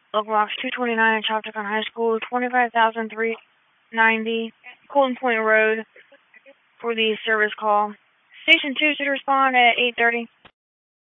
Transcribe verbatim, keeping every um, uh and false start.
Local Box two twenty-nine, Chopticon High School, twenty-five thousand three ninety, Colton Point Road, for the service call. Station two should respond at eight thirty.